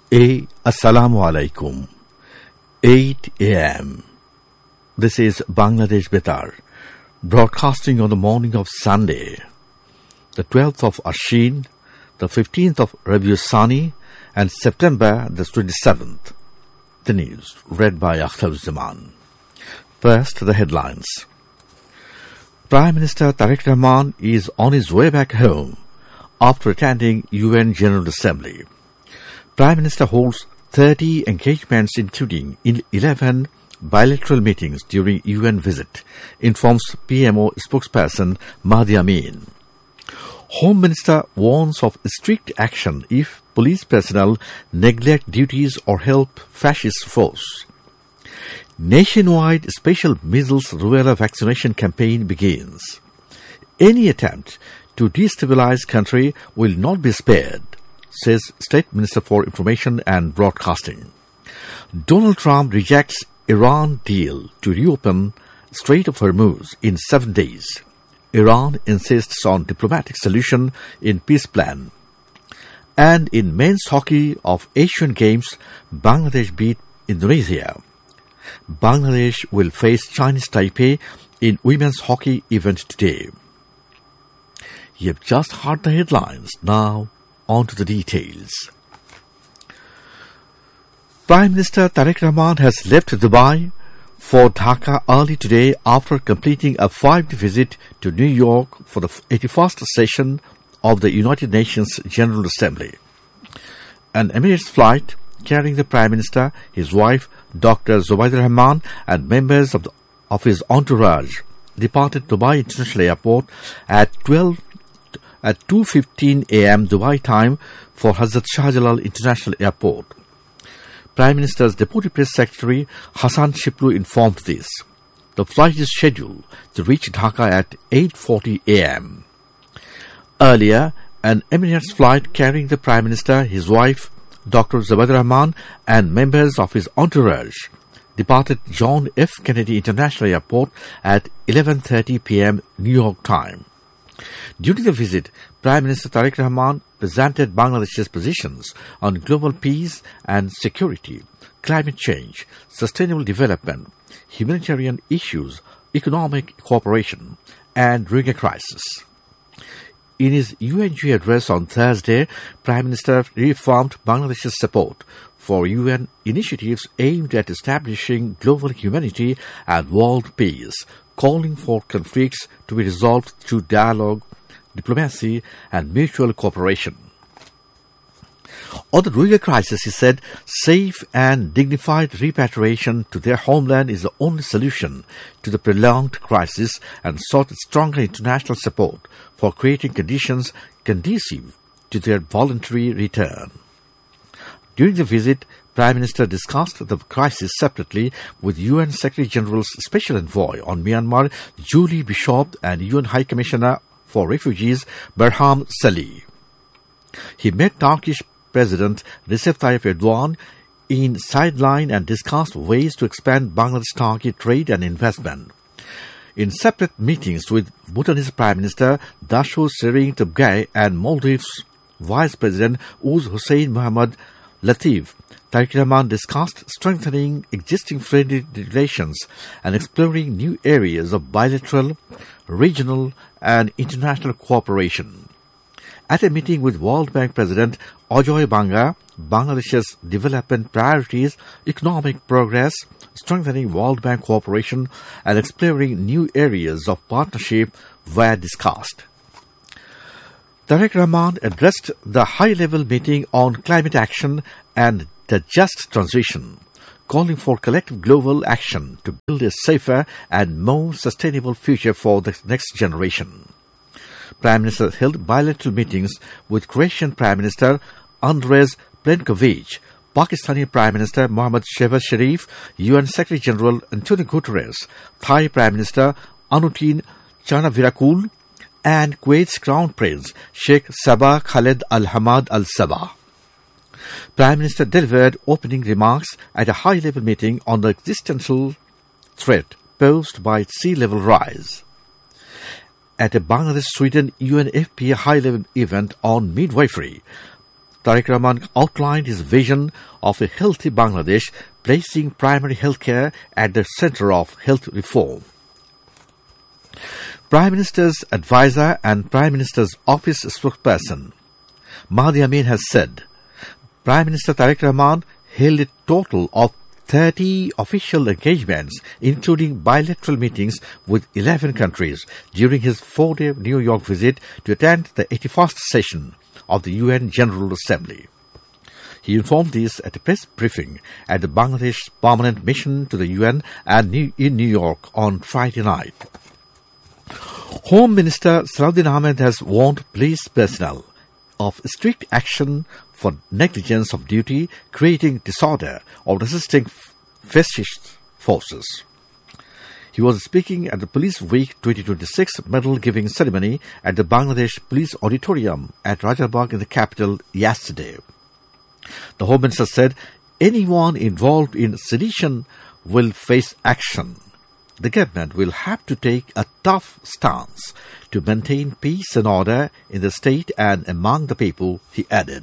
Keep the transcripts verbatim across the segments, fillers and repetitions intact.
A. Assalamu alaikum. eight a.m. This is Bangladesh Betar, broadcasting on the morning of Sunday, the twelfth of Ashin, the fifteenth of Rabiul Sani, and September the twenty-seventh. The news, read by Akhtaruzaman. First, the headlines. Prime Minister Tariq Rahman is on his way back home after attending U N General Assembly. Prime Minister holds thirty engagements, including eleven bilateral meetings during U N visit, informs P M O spokesperson Mahdi Amin. Home Minister warns of strict action if police personnel neglect duties or help fascist force. Nationwide special measles rubella vaccination campaign begins. Any attempt to destabilize country will not be spared, says State Minister for Information and Broadcasting. Donald Trump rejects Iran deal to reopen Strait of Hormuz in seven days. Iran insists on diplomatic solution in peace plan. And in men's hockey of Asian Games, Bangladesh beat Indonesia. Bangladesh will face Chinese Taipei in women's hockey event today. You've just heard the headlines. Now, on to the details. Prime Minister Tariq Rahman has left Dubai for Dhaka early today after completing a five-day visit to New York for the eighty-first session of the United Nations General Assembly. An Emirates flight carrying the Prime Minister, his wife, Doctor Zubaida Rahman, and members of, the, of his entourage departed Dubai International Airport at twelve at two fifteen a.m. Dubai time for Hazrat Shah Jalal International Airport. Prime Minister's Deputy Press Secretary Hassan Shiplu informed this. The flight is scheduled to reach Dhaka at eight forty a.m. Earlier, an Emirates flight carrying the Prime Minister, his wife, Doctor Zubaida Rahman, and members of his entourage departed John F. Kennedy International Airport at eleven thirty p.m. New York time. During the visit, Prime Minister Tariq Rahman presented Bangladesh's positions on global peace and security, climate change, sustainable development, humanitarian issues, economic cooperation, and Rohingya crisis. In his U N G address on Thursday, Prime Minister reaffirmed Bangladesh's support for U N initiatives aimed at establishing global humanity and world peace, calling for conflicts to be resolved through dialogue, diplomacy, and mutual cooperation. On the Rohingya crisis, he said, safe and dignified repatriation to their homeland is the only solution to the prolonged crisis, and sought stronger international support for creating conditions conducive to their voluntary return. During the visit, Prime Minister discussed the crisis separately with U N Secretary-General's Special Envoy on Myanmar, Julie Bishop, and U N High Commissioner for Refugees, Barham Salih. He met Turkish President Recep Tayyip Erdogan in Sideline and discussed ways to expand Bangladesh-Turkey trade and investment. In separate meetings with Bhutanese Prime Minister Dasho Sering Tobgay and Maldives Vice President Uz Hussein Mohammad Latif, Tariq Rahman discussed strengthening existing friendly relations and exploring new areas of bilateral, regional, and international cooperation. At a meeting with World Bank President Ajoy Banga, Bangladesh's development priorities, economic progress, strengthening World Bank cooperation, and exploring new areas of partnership were discussed. Tariq Rahman addressed the high-level meeting on climate action and the just transition, calling for collective global action to build a safer and more sustainable future for the next generation. Prime Minister held bilateral meetings with Croatian Prime Minister Andrej Plenković, Pakistani Prime Minister Mohammad Shehbaz Sharif, U N Secretary-General Antonio Guterres, Thai Prime Minister Anutin Charnvirakul, and Kuwait's Crown Prince Sheikh Sabah Khaled Al Hamad Al Sabah. Prime Minister delivered opening remarks at a high-level meeting on the existential threat posed by sea level rise. At a Bangladesh-Sweden U N F P A high-level event on midwifery, Tariq Rahman outlined his vision of a healthy Bangladesh, placing primary health care at the center of health reform. Prime Minister's advisor and Prime Minister's office spokesperson, Mahdi Amin, has said Prime Minister Tariq Rahman held a total of thirty official engagements, including bilateral meetings with eleven countries, during his four-day New York visit to attend the eighty-first session of the U N General Assembly. He informed this at a press briefing at the Bangladesh Permanent Mission to the U N and New- in New York on Friday night. Home Minister Salahuddin Ahmed has warned police personnel of strict action for negligence of duty, creating disorder, or resisting fascist forces. He was speaking at the Police Week twenty twenty-six medal-giving ceremony at the Bangladesh Police Auditorium at Rajabagh in the capital yesterday. The Home Minister said anyone involved in sedition will face action. The government will have to take a tough stance to maintain peace and order in the state and among the people, he added.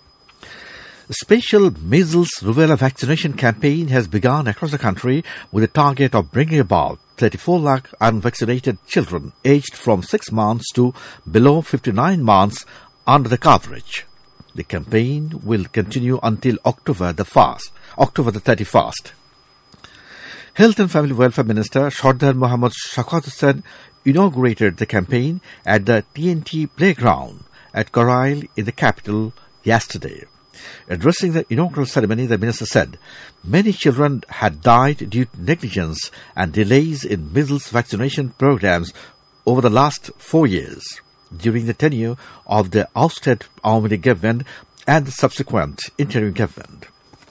A special measles rubella vaccination campaign has begun across the country with a target of bringing about thirty-four lakh unvaccinated children aged from six months to below fifty-nine months under the coverage. The campaign will continue until October the first, October the thirty-first. Health and Family Welfare Minister Sardar Mohammad Shaukat Hussain inaugurated the campaign at the T N T Playground at Karail in the capital yesterday. Addressing the inaugural ceremony, the minister said many children had died due to negligence and delays in measles vaccination programs over the last four years during the tenure of the ousted Awami government and the subsequent interim government.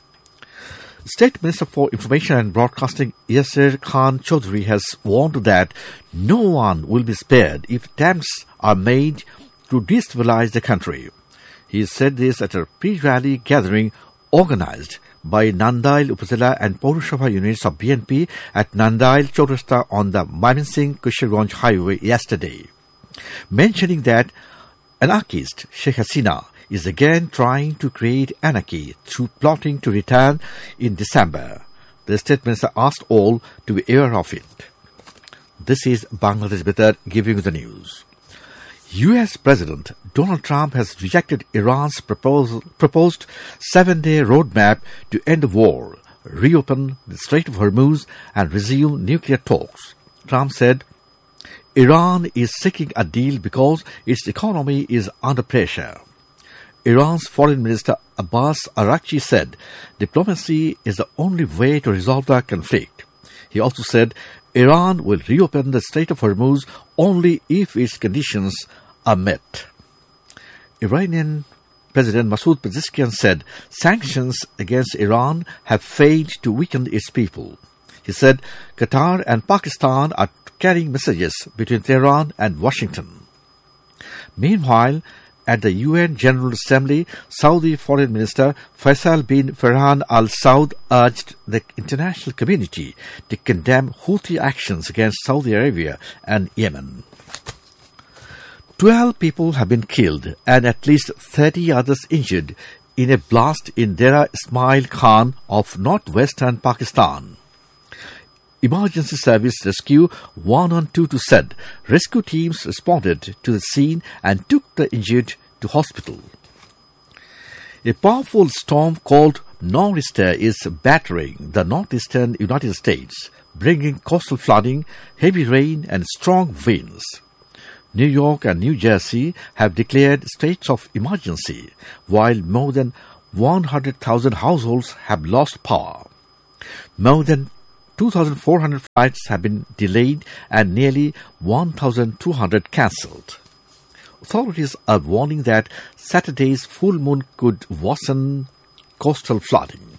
State Minister for Information and Broadcasting Yasir Khan Chaudhry has warned that no one will be spared if attempts are made to destabilize the country. He said this at a pre-rally gathering organized by Nandail Upazila and Paurushabha units of B N P at Nandail Chaurasta on the Mymensingh Kishirganj highway yesterday, mentioning that anarchist Sheikh Hasina is again trying to create anarchy through plotting to return in December. The State Minister asked all to be aware of it. This is Bangladesh Betar giving you the news. U S President Donald Trump has rejected Iran's proposal, proposed seven-day roadmap to end the war, reopen the Strait of Hormuz, and resume nuclear talks. Trump said, Iran is seeking a deal because its economy is under pressure. Iran's Foreign Minister Abbas Araghchi said diplomacy is the only way to resolve the conflict. He also said Iran will reopen the Strait of Hormuz only if its conditions are met. Iranian President Masoud Pezeshkian said sanctions against Iran have failed to weaken its people. He said Qatar and Pakistan are carrying messages between Tehran and Washington. Meanwhile, at the U N General Assembly, Saudi Foreign Minister Faisal bin Farhan Al Saud urged the international community to condemn Houthi actions against Saudi Arabia and Yemen. Twelve people have been killed and at least thirty others injured in a blast in Dera Ismail Khan of northwestern Pakistan. Emergency Service Rescue one one two two said rescue teams responded to the scene and took the injured to hospital. A powerful storm called Nor'easter is battering the northeastern United States, bringing coastal flooding, heavy rain, and strong winds. New York and New Jersey have declared states of emergency, while more than one hundred thousand households have lost power. More than two thousand four hundred flights have been delayed and nearly one thousand two hundred cancelled. Authorities are warning that Saturday's full moon could worsen coastal flooding.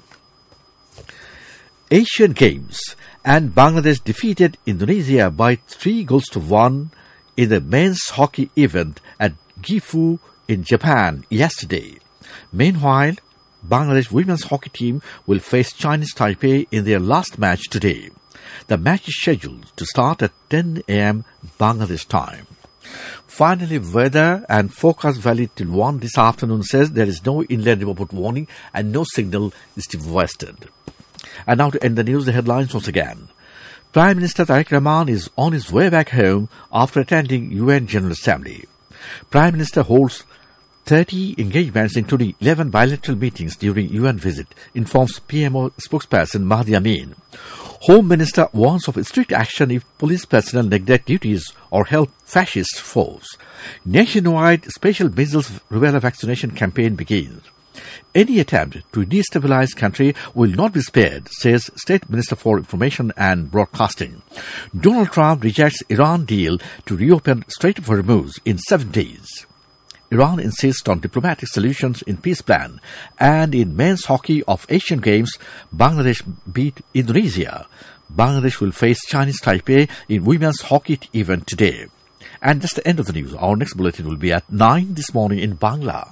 Asian Games, and Bangladesh defeated Indonesia by three goals to one in the men's hockey event at Gifu in Japan yesterday. Meanwhile, Bangladesh women's hockey team will face Chinese Taipei in their last match today. The match is scheduled to start at ten a.m. Bangladesh time. Finally, weather and forecast valid till one this afternoon says there is no inland report warning and no signal is to be wested. And now to end the news, the headlines once again. Prime Minister Tariq Rahman is on his way back home after attending U N General Assembly. Prime Minister holds thirty engagements, including eleven bilateral meetings during U N visit, informs P M O spokesperson Mahdi Amin. Home Minister warns of strict action if police personnel neglect duties or help fascist foes. Nationwide special measles rubella vaccination campaign begins. Any attempt to destabilize country will not be spared, says State Minister for Information and Broadcasting. Donald Trump rejects Iran deal to reopen Strait of Hormuz in seven days. Iran insists on diplomatic solutions in peace plan. And in men's hockey of Asian Games, Bangladesh beat Indonesia. Bangladesh will face Chinese Taipei in women's hockey event today. And that's the end of the news. Our next bulletin will be at nine this morning in Bangla.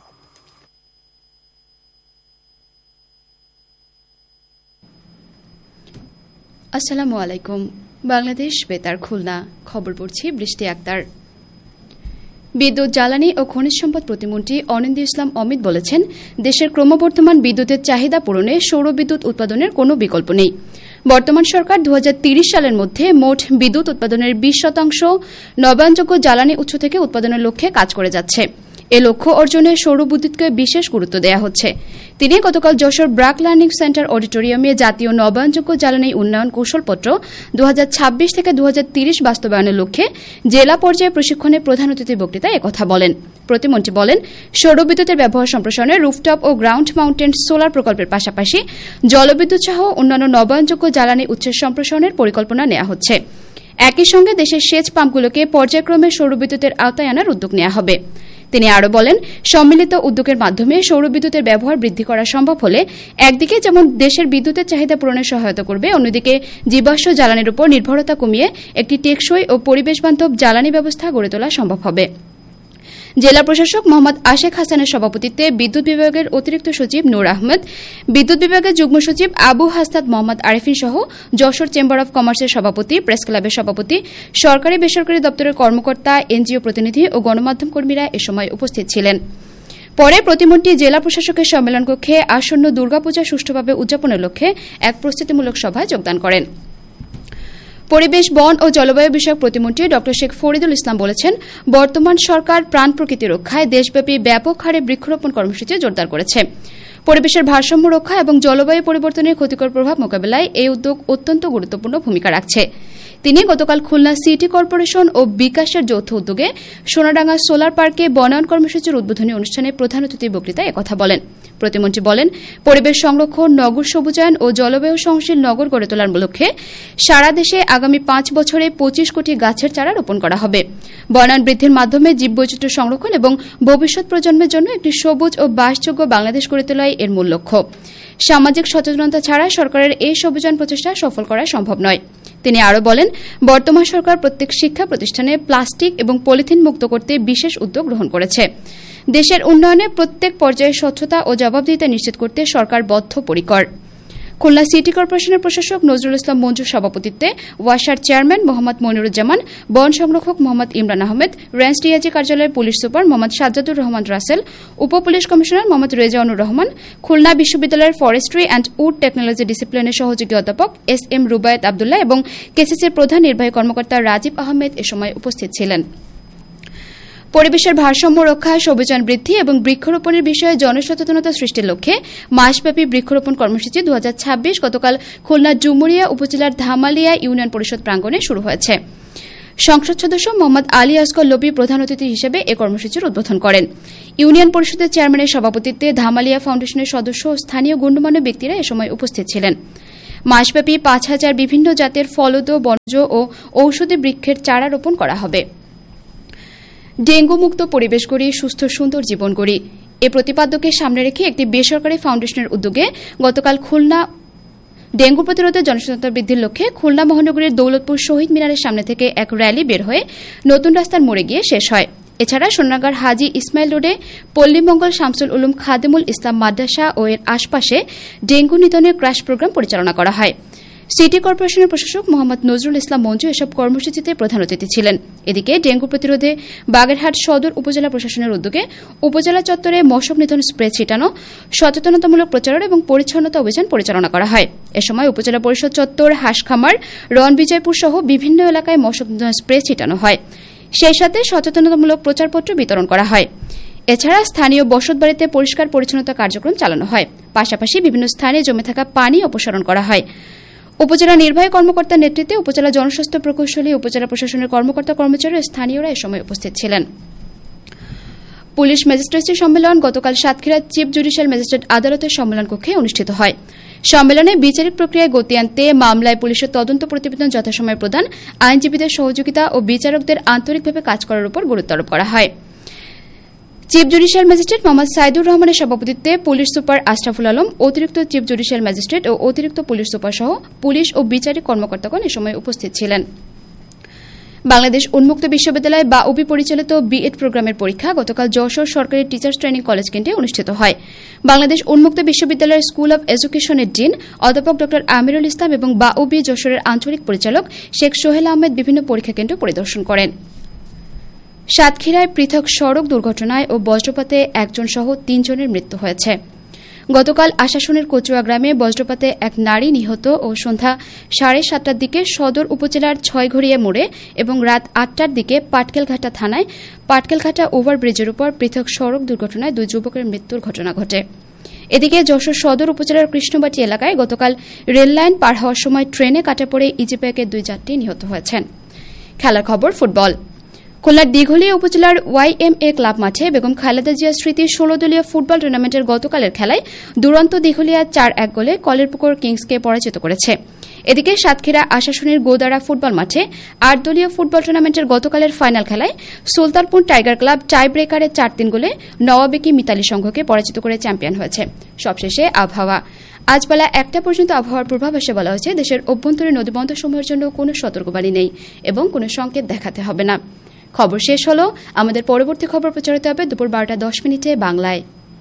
আসসালামু আলাইকুম বাংলাদেশ বেতার খুলনা খবর পড়ছি বৃষ্টি আক্তার বিদ্যুৎ জ্বালানি ও খনিজ সম্পদ প্রতিমন্ত্রী অনিন্দ ইসলাম অমিত বলেছেন দেশের ক্রমবর্ধমান বিদ্যুতের চাহিদা পূরণে সৌর বিদ্যুৎ উৎপাদনের কোনো বিকল্প নেই বর্তমান সরকার দুই হাজার তিরিশ সালের মধ্যে মোট বিদ্যুৎ উৎপাদনের বিশ শতাংশ নবায়নযোগ্য জ্বালানি উৎস থেকে উৎপাদনের লক্ষ্যে কাজ করে যাচ্ছে এ লক্ষ্য অর্জনে সৌর বিদ্যুৎকে বিশেষ গুরুত্ব দেওয়া হচ্ছে তিনি গতকাল যশোর ব্র্যাক লার্নিং সেন্টার অডিটোরিয়ামে জাতীয় নবায়নযোগ্য জ্বালানি উন্নয়ন কৌশলপত্র দুই হাজার ছাব্বিশ থেকে দুই হাজার তিরিশ বাস্তবায়নের লক্ষ্যে জেলা পর্যায়ে প্রশিক্ষণে প্রধান অতিথির বক্তৃতায় একথা বলেন প্রতিমন্ত্রী বলেন সৌর বিদ্যুতের ব্যবহার সম্প্রসারণে রুফটপ ও গ্রাউন্ড মাউন্টেড সোলার প্রকল্পের পাশাপাশি জলবিদ্যুৎ সহ অন্যান্য নবায়নযোগ্য জ্বালানি উৎসের সম্প্রসারণের পরিকল্পনা নেওয়া হচ্ছে একই সঙ্গে দেশের সেচ পাম্পগুলোকে পর্যায়ক্রমে সৌর বিদ্যুতের আওতায় আনার উদ্যোগ নেওয়া হবে তিনি আরো বলেন সম্মিলিত উদ্যোগের মাধ্যমে সৌর বিদ্যুতের ব্যবহার বৃদ্ধি করা সম্ভব হলে একদিকে যেমন দেশের বিদ্যুতের চাহিদা পূরণে সহায়তা করবে অন্যদিকে জীবাশ্ম জ্বালানির উপর নির্ভরতা কমিয়ে একটি টেকসই ও পরিবেশবান্ধব জ্বালানি ব্যবস্থা গড়ে তোলা সম্ভব হবে জেলা প্রশাসক মোহাম্মদ আশেক হাসানের সভাপতিত্বে বিদ্যুৎ বিভাগের অতিরিক্ত সচিব নূর আহমেদ বিদ্যুৎ বিভাগের যুগ্ম সচিব আবু হাসনাত মোহাম্মদ আরিফিন সহ যশোর চেম্বার অব কমার্সের সভাপতি প্রেস ক্লাবের সভাপতি সরকারি বেসরকারি দপ্তরের কর্মকর্তা এনজিও প্রতিনিধি ও গণমাধ্যম কর্মীরা এ সময় উপস্থিত ছিলেন পরে প্রতিমন্ত্রী জেলা প্রশাসকের সম্মেলন কক্ষে আসন্ন দুর্গাপূজা সুষ্ঠুভাবে উদযাপনের লক্ষ্যে এক প্রস্তুতিমূলক সভায় যোগদান করেন পরিবেশ বন ও জলবায়ু বিষয়ক প্রতিমন্ত্রী ড শেখ ফরিদুল ইসলাম বলেছেন বর্তমান সরকার প্রাণ প্রকৃতি রক্ষায় দেশব্যাপী ব্যাপক হারে বৃক্ষরোপণ কর্মসূচি জোরদার করেছে পরিবেশের ভারসাম্য রক্ষা এবং জলবায়ু পরিবর্তনের ক্ষতিকর প্রভাব মোকাবিলায় এই উদ্যোগ অত্যন্ত গুরুত্বপূর্ণ ভূমিকা রাখছে তিনি গতকাল খুলনা সিটি কর্পোরেশন ও বিকাশের যৌথ উদ্যোগে সোনাডাঙ্গা সোলার পার্কে বনায়ন কর্মসূচির উদ্বোধনী অনুষ্ঠানে প্রধান অতিথির বক্তৃতায় একথা বলেন প্রতিমন্ত্রী বলেন পরিবেশ সংরক্ষণ নগর সবুজায়ন ও জলবায়ু সহনশীল নগর গড়ে তোলার লক্ষ্যে সারা দেশে আগামী পাঁচ বছরে পঁচিশ কোটি গাছের চারা রোপণ করা হবে বনায়ন বৃদ্ধির মাধ্যমে জীববৈচিত্র্য সংরক্ষণ এবং ভবিষ্যৎ প্রজন্মের জন্য একটি সবুজ ও বাসযোগ্য বাংলাদেশ গড়ে তোলাই এর মূল লক্ষ্য সামাজিক সচেতনতা ছাড়া সরকারের এই সবুজায়ন প্রচেষ্টা সফল করা সম্ভব নয় তিনি আরো বলেন বর্তমান সরকার প্রত্যেক শিক্ষা প্রতিষ্ঠানে প্লাস্টিক এবং পলিথিন মুক্ত করতে বিশেষ উদ্যোগ গ্রহণ করেছে দেশের উন্নয়নে প্রত্যেক পর্যায়ে স্বচ্ছতা ও জবাবদিহিতা নিশ্চিত করতে সরকার বদ্ধপরিকর খুলনা সিটি কর্পোরেশনের প্রশাসক নজরুল ইসলাম মঞ্জুর সভাপতিত্বে ওয়াসার চেয়ারম্যান মোহাম্মদ মনিরুজ্জামান বন সংরক্ষক মোহাম্মদ ইমরান আহমেদ রেঞ্জ ডিআইজি কার্যালয়ের পুলিশ সুপার মোহাম্মদ সাজ্জাদুর রহমান রাসেল উপ পুলিশ কমিশনার মোহাম্মদ রেজাউনুর রহমান খুলনা বিশ্ববিদ্যালয়ের ফরেস্ট্রি অ্যান্ড উড টেকনোলজি ডিসিপ্লিনের সহযোগী অধ্যাপক এস এম রুবায়েত আবদুল্লাহ এবং কেসিসির প্রধান নির্বাহী কর্মকর্তা রাজীব আহমেদ এ সময় উপস্থিত ছিলেন পরিবেশের ভারসাম্য রক্ষা সবুজায়ন বৃদ্ধি এবং বৃক্ষরোপণের বিষয়ে জনসচেতনতা সৃষ্টির লক্ষ্যে মাসব্যাপী বৃক্ষরোপণ কর্মসূচি দুই হাজার ছাব্বিশ গতকাল খুলনার ডুমুরিয়া উপজেলার ধামালিয়া ইউনিয়ন পরিষদ প্রাঙ্গণে শুরু হয়েছে সংসদ সদস্য মোহাম্মদ আলী আসগর লবি প্রধান অতিথি হিসেবে এ কর্মসূচির উদ্বোধন করেন ইউনিয়ন পরিষদের চেয়ারম্যানের সভাপতিত্বে ধামালিয়া ফাউন্ডেশনের সদস্য ও স্থানীয় গণ্যমান্য ব্যক্তিরা এ সময় উপস্থিত ছিলেন মাসব্যাপী পাঁচ হাজার বিভিন্ন জাতের ফলদ বনজ ও ঔষধি বৃক্ষের চারা রোপণ করা হবে ডেঙ্গু মুক্ত পরিবেশ গড়ি সুস্থ সুন্দর জীবন গড়ি এ প্রতিপাদ্যকে সামনে রেখে একটি বেসরকারি ফাউন্ডেশনের উদ্যোগে গতকাল খুলনা ডেঙ্গু প্রতিরোধে জনসচেতনতা বৃদ্ধির লক্ষ্যে খুলনা মহানগরীর দৌলতপুর শহীদ মিনারের সামনে থেকে এক র্যালি বের হয়ে নতুন রাস্তার মোড়ে গিয়ে শেষ হয় এছাড়া সোনারগাঁর হাজী ইসমাইল রোডে পল্লীমঙ্গল শামসুল উলুম খাদেমুল ইসলাম মাদ্রাসা ও এর আশপাশে ডেঙ্গু নিধনের ক্র্যাশ প্রোগ্রাম পরিচালনা করা হয় সিটি কর্পোরেশনের প্রশাসক মোহাম্মদ নজরুল ইসলাম মঞ্জু এসব কর্মসূচিতে প্রধান অতিথি ছিলেন। এদিকে ডেঙ্গু প্রতিরোধে বাগেরহাট সদর উপজেলা প্রশাসনের উদ্যোগে উপজেলা চত্বরে মশক নিধন স্প্রে ছিটানো, সচেতনতামূলক প্রচার এবং পরিচ্ছন্নতা অভিযান পরিচালনা করা হয়। এ সময় উপজেলা পরিষদ চত্বর, হাঁসখামার, রণবিজয়পুর সহ বিভিন্ন এলাকায় মশক নিধন স্প্রে ছিটানো হয়। সেই সাথে সচেতনতামূলক প্রচারপত্র বিতরণ করা হয়। এছাড়া স্থানীয় বসতবাড়িতে পরিষ্কার পরিচ্ছন্নতা কার্যক্রম চালানো হয়। পাশাপাশি বিভিন্ন স্থানে জমে থাকা পানি অপসারণ করা হয়। উপজেলা নির্বাহী কর্মকর্তার নেতৃত্বে উপজেলা জনস্বাস্থ্য প্রকৌশলী, উপজেলা প্রশাসনের কর্মকর্তা কর্মচারী ও স্থানীয়রা এ সময় উপস্থিত ছিলেন। পুলিশ ম্যাজিস্ট্রেসি সম্মেলন গতকাল সাতক্ষীরা চিফ জুডিশিয়াল ম্যাজিস্ট্রেট আদালতের সম্মেলন কক্ষে অনুষ্ঠিত হয়। সম্মেলনে বিচারিক প্রক্রিয়ায় গতি আনতে, মামলায় পুলিশের তদন্ত প্রতিবেদন যথাসময়ে প্রদান, আইনজীবীদের সহযোগিতা ও বিচারকদের আন্তরিকভাবে কাজ করার উপর গুরুত্ব আরোপ করা হয়। Chief judicial magistrate Mohammad Saidur রহমানের সভাপতিত্বে পুলিশ সুপার আশরাফুল আলম, অতিরিক্ত চিফ জুডিশিয়াল ম্যাজিস্ট্রেট ও অতিরিক্ত পুলিশ সুপার সহ পুলিশ ও বিচারিক কর্মকর্তাগণ এ সময় উপস্থিত ছিলেন। বাংলাদেশ উন্মুক্ত বিশ্ববিদ্যালয় বা উবি পরিচালিত বিএড প্রোগ্রামের পরীক্ষা গতকাল যশোর সরকারি টিচার্স ট্রেনিং কলেজ কেন্দ্রে অনুষ্ঠিত হয়। বাংলাদেশ উন্মুক্ত বিশ্ববিদ্যালয়ের স্কুল অব এডুকেশনের ডিন অধ্যাপক ড আমিরুল ইসলাম এবং বা উবি যশোরের আঞ্চলিক পরিচালক শেখ সোহেল আহমেদ বিভিন্ন পরীক্ষা কেন্দ্র পরিদর্শন করেন। সাতক্ষীরায় পৃথক সড়ক দুর্ঘটনায় ও বজ্রপাতে একজন সহ তিনজনের মৃত্যু হয়েছে। গতকাল আশাশুনের কচুয়া গ্রামে বজ্রপাতে এক নারী নিহত ও সন্ধ্যা সাড়ে সাতটার দিকে সদর উপজেলার ছয়ঘরিয়া মোড়ে এবং রাত আটটার দিকে পাটকেলঘাটা থানায় পাটকেলঘাটা ওভারব্রিজের উপর পৃথক সড়ক দুর্ঘটনায় দুই যুবকের মৃত্যুর ঘটনা ঘটে। এদিকে যশোর সদর উপজেলার কৃষ্ণবাটি এলাকায় গতকাল রেললাইন পার হওয়ার সময় ট্রেনে কাটা পড়ে ইজিপ্যাকের দুই যাত্রী নিহত হয়েছেন। খেলার খবর ফুটবল। খুলনার দিঘলিয়া উপজেলার ওয়াইএমএ ক্লাব মাঠে বেগম খালেদা জিয়া স্মৃতি ষোলো দলীয় ফুটবল টুর্নামেন্টের গতকালের খেলায় দুরন্ত দিঘলিয়া চার এক গোলে কলেরপুকুর কিংসকে পরাজিত করেছে। এদিকে সাতক্ষীরা আশাশুনির গোদারা ফুটবল মাঠে আট দলীয় ফুটবল টুর্নামেন্টের গতকালের ফাইনাল খেলায় সুলতানপুর টাইগার ক্লাব টাই ব্রেকারে চার তিন গোলে নওয়াবেকি মিতালি সংঘকে পরাজিত করে চ্যাম্পিয়ন হয়েছে। সবশেষে আবহাওয়া। আজ বেলা একটা পর্যন্ত আবহাওয়ার পূর্বাভাসে বলা হয়েছে দেশের অভ্যন্তরীণ নদীবন্দরসমূহের জন্য কোনো সতর্কবাণী নেই এবং কোনো সংকেত দেখাতে হবে না। খবর শেষ হল। আমাদের পরবর্তী খবর প্রচারিত হবে দুপুর বারোটা দশ মিনিটে বাংলায়।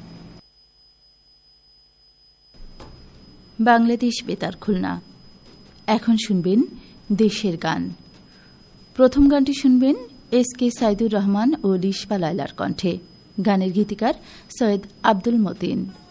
বাংলাদেশ বেতার খুলনা। এখন শুনবেন দেশের গান। প্রথম গানটি শুনবেন এস কে সাইদুর রহমান ও লিশপা লায়লার কণ্ঠে। গানের গীতিকার সৈয়দ আব্দুল মতিন।